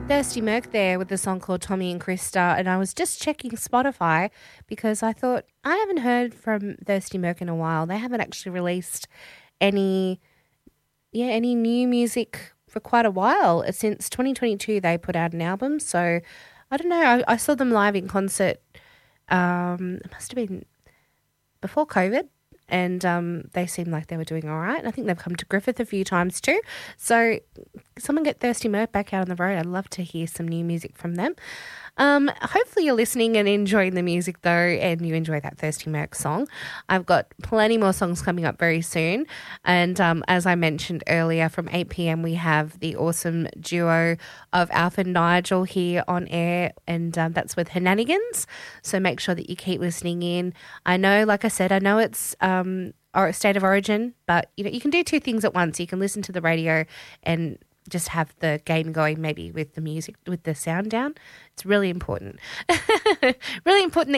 Thirsty Merc there with the song called Tommy and Krista, and I was just checking Spotify because I thought I haven't heard from Thirsty Merc in a while. They haven't actually released any new music for quite a while. Since 2022 they put out an album, so I don't know. I saw them live in concert. It must have been before COVID. And they seemed like they were doing all right. I think they've come to Griffith a few times too. So someone get Thirsty Merc back out on the road. I'd love to hear some new music from them. Hopefully you're listening and enjoying the music though, and you enjoy that Thirsty Merc song. I've got plenty more songs coming up very soon. And as I mentioned earlier, from 8 p.m. we have the awesome duo of Alf and Nigel here on air, and that's with Henanigans. So make sure that you keep listening in. I know, like I said, it's or State of Origin, but you can do two things at once. You can listen to the radio and just have the game going, maybe with the music, with the sound down. It's really important. Really important that